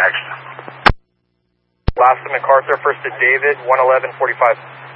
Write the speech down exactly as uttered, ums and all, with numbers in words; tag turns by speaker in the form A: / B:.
A: next.
B: Last to MacArthur, first to David, one eleven forty-five.